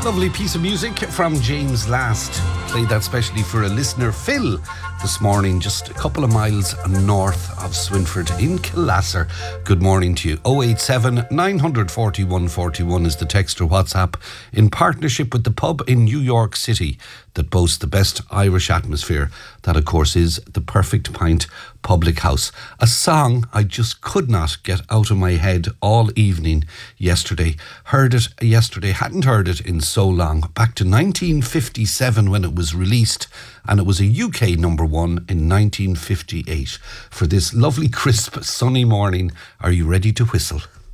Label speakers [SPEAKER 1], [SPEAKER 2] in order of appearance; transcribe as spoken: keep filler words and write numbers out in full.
[SPEAKER 1] Lovely piece of music from James Last. Played that specially for a listener, Phil, this morning, just a couple of miles north of Swinford in Killasser. Good morning to you. oh eight seven, nine four one, four one is the text or WhatsApp, in partnership with the pub in New York City that boasts the best Irish atmosphere. That, of course, is the Perfect Pint Public House. A song I just could not get out of my head all evening yesterday. Heard it yesterday, hadn't heard it in so long. Back to nineteen fifty-seven when it was released, and it was a U K number one in nineteen fifty-eight. For this lovely, crisp, sunny morning, are you ready to whistle?